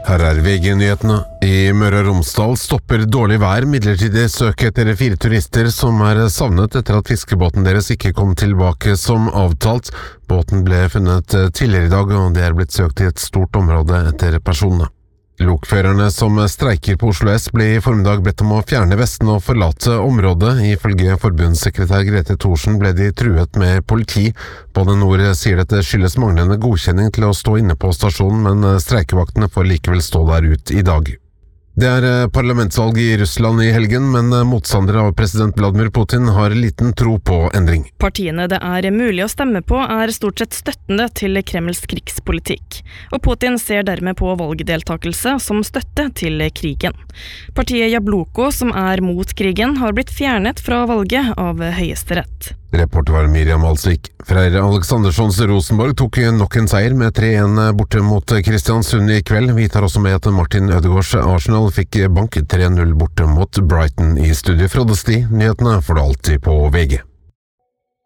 Her VG-nyhetene. I Møre og Romsdal stopper dårlig vær midlertidig søk etter 4 turister som savnet etter at fiskebåten deres ikke kom tilbake som avtalt. Båten ble funnet tidligere i dag, og det blitt søkt i et stort område etter personene. Lokførerne som streiker på Oslo S ble i formiddag bedt om å fjerne vestene og forlate området. Ifølge forbundssekretær Grete Thorsen ble de truet med politi. Bane Nor sier dette skyldes manglende godkjenning til å stå inne på stasjonen, men streikevaktene får likevel stå der ut i dag. Det parlamentsvalg i Russland i helgen, men motstandere av president Vladimir Putin har liten tro på endring. Partiene det mulig å stemme på stort sett støttende til Kremls krigspolitikk, og Putin ser dermed på valgdeltakelse som støtte til krigen. Partiet Jabloko, som mot krigen, har blitt fjernet fra valget av Høyesterett. Reporter var Miriam Alsvik. Freyr Aleksanderssons Rosenborg tok nok en seier med 3-1 borte mot Kristiansund i kveld. Vi tar også med at Martin Ødegaards Arsenal fikk bank 3-0 borte mot Brighton. I studio Frode Sti. Nyhetene får du alltid på VG.